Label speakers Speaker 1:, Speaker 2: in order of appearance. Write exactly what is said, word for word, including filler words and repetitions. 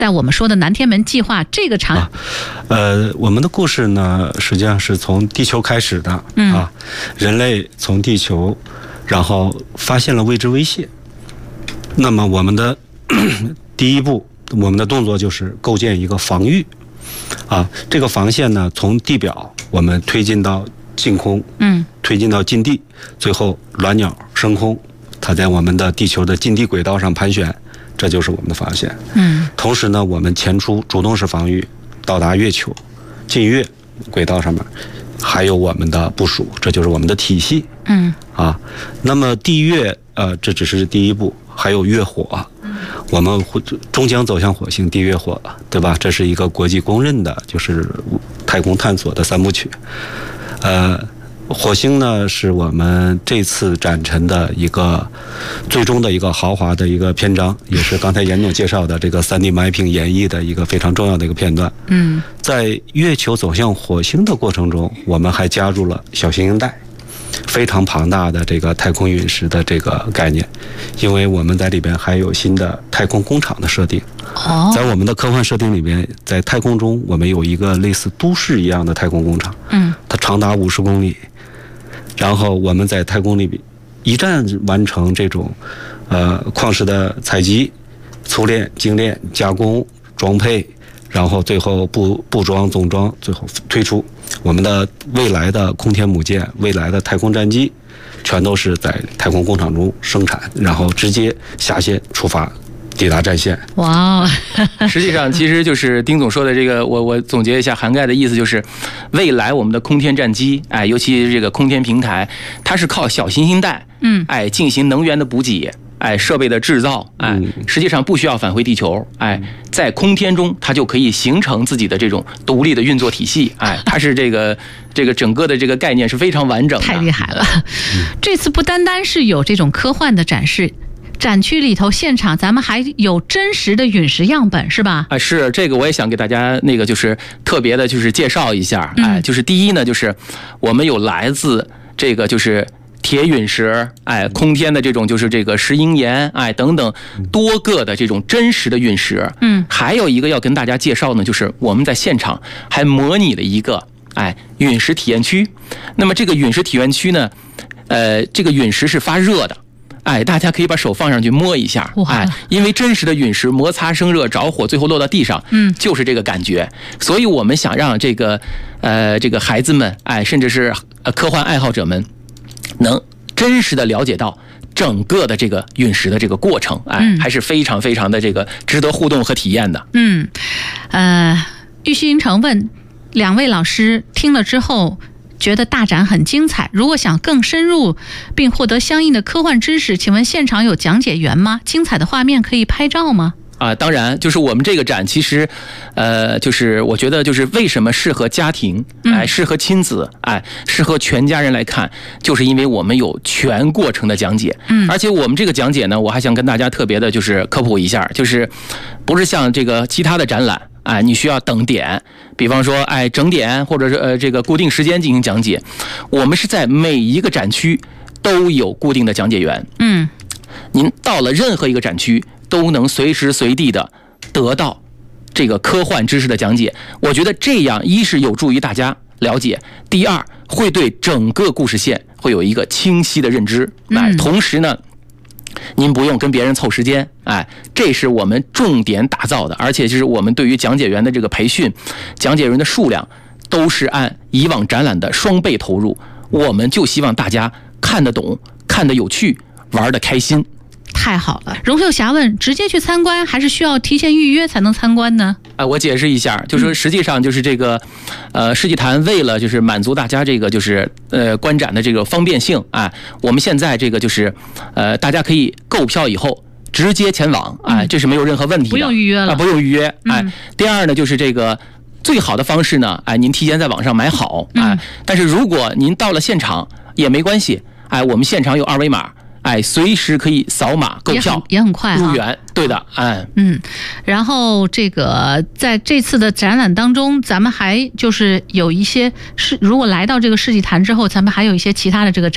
Speaker 1: 在我们说的南天门计划这个场、啊，
Speaker 2: 呃，我们的故事呢，实际上是从地球开始的、嗯、啊，人类从地球，然后发现了未知威胁，那么我们的第一步，我们的动作就是构建一个防御，啊，这个防线呢，从地表我们推进到近空，嗯，推进到近地，最后鸾鸟升空，它在我们的地球的近地轨道上盘旋。这就是我们的防线。嗯，同时呢，我们前出主动式防御，到达月球、近月轨道上面，还有我们的部署，这就是我们的体系。嗯，啊，那么地月，呃，这只是第一步，还有月火，我们会终将走向火星，地月火，对吧？这是一个国际公认的，就是太空探索的三部曲。呃。火星呢，是我们这次展陈的一个最终的一个豪华的一个篇章，也是刚才严总介绍的这个 三 D mapping 演绎的一个非常重要的一个片段。嗯，在月球走向火星的过程中，我们还加入了小行星带，非常庞大的这个太空陨石的这个概念，因为我们在里边还有新的太空工厂的设定。哦，在我们的科幻设定里边，在太空中我们有一个类似都市一样的太空工厂。嗯，它长达五十公里。然后我们在太空里一站完成这种呃矿石的采集、粗炼、精炼、加工、装配，然后最后布布装、总装，最后推出我们的未来的空天母舰、未来的太空战机，全都是在太空工厂中生产，然后直接下线出发。抵达战线。
Speaker 1: 哇，
Speaker 3: 实际上其实就是丁总说的这个，我我总结一下涵盖的意思就是，未来我们的空天战机，哎，尤其是这个空天平台，它是靠小行星带，嗯，哎，进行能源的补给，哎，设备的制造，哎，实际上不需要返回地球，哎，在空天中它就可以形成自己的这种独立的运作体系，哎，它是这个这个整个的这个概念是非常完整的，
Speaker 1: 太厉害了。这次不单单是有这种科幻的展示。展区里头现场咱们还有真实的陨石样本是吧？
Speaker 3: 啊，是这个我也想给大家那个就是特别的就是介绍一下，嗯、哎，就是第一呢，就是我们有来自这个就是铁陨石，哎，空天的这种就是这个石英岩，哎等等多个的这种真实的陨石，嗯，还有一个要跟大家介绍呢，就是我们在现场还模拟了一个哎陨石体验区。那么这个陨石体验区呢，呃，这个陨石是发热的。哎，大家可以把手放上去摸一下，哎，因为真实的陨石摩擦生热着火，最后落到地上，嗯，就是这个感觉。所以我们想让这个呃这个孩子们，哎，甚至是呃科幻爱好者们，能真实的了解到整个的这个陨石的这个过程，哎，嗯、还是非常非常的这个值得互动和体验的。
Speaker 1: 嗯，呃，玉溪银城问两位老师听了之后。觉得大展很精彩，如果想更深入并获得相应的科幻知识，请问现场有讲解员吗？精彩的画面可以拍照吗？
Speaker 3: 啊，当然，就是我们这个展，其实，呃，就是我觉得，就是为什么适合家庭，哎，适合亲子，哎，适合全家人来看，就是因为我们有全过程的讲解，嗯，而且我们这个讲解呢，我还想跟大家特别的，就是科普一下，就是不是像这个其他的展览。哎，你需要等点，比方说，哎，整点或者是呃这个固定时间进行讲解。我们是在每一个展区都有固定的讲解员。嗯，您到了任何一个展区都能随时随地的得到这个科幻知识的讲解。我觉得这样一是有助于大家了解，第二会对整个故事线会有一个清晰的认知。哎，同时呢。您不用跟别人凑时间，哎，这是我们重点打造的，而且就是我们对于讲解员的这个培训，讲解员的数量都是按以往展览的双倍投入，我们就希望大家看得懂、看得有趣、玩得开心。
Speaker 1: 太好了，荣秀霞问：直接去参观还是需要提前预约才能参观呢？
Speaker 3: 啊，我解释一下，就是实际上就是这个，呃，世纪坛为了就是满足大家这个就是呃观展的这个方便性啊，我们现在这个就是呃大家可以购票以后直接前往，哎，这是没有任何问题的，
Speaker 1: 不用预约了，
Speaker 3: 啊，不用预约，哎。嗯、第二呢，就是这个最好的方式呢，哎，您提前在网上买好，哎，但是如果您到了现场也没关系，哎，我们现场有二维码。哎，随时可以扫码购票，
Speaker 1: 也 很, 也很快、啊、
Speaker 3: 入园。对的，哎，
Speaker 1: 嗯，然后这个在这次的展览当中，咱们还就是有一些是，如果来到这个世纪坛之后，咱们还有一些其他的这个展。